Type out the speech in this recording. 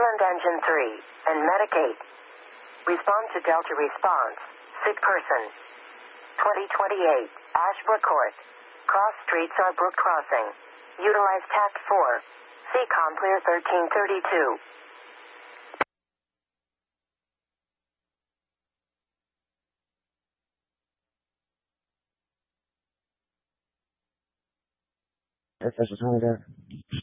Descend engine 3 and medic 8. Respond to Delta response. Sick person. 2028, Ashbrook Court. Cross streets are Brook Crossing. Utilize TAC 4. CCOM clear 1332. Air Force is home there.